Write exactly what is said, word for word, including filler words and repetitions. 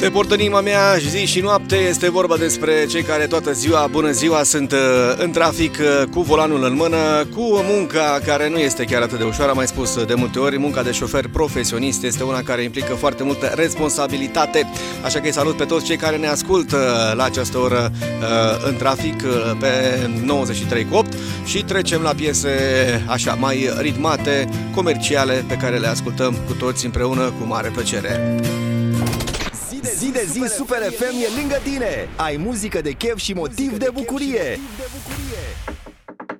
Te port în inima mea zi și noapte. Este vorba despre cei care toată ziua, bună ziua, sunt în trafic cu volanul în mână, cu munca care nu este chiar atât de ușoară. Am mai spus de multe ori, munca de șofer profesionist este una care implică foarte multă responsabilitate. Așa că îi salut pe toți cei care ne ascultă la această oră în trafic pe nouăzeci și trei virgulă opt și trecem la piese așa mai ritmate, comerciale, pe care le ascultăm cu toți împreună cu mare plăcere. Zi de zi Super F M e lângă tine. Ai muzică de chef și motiv de bucurie.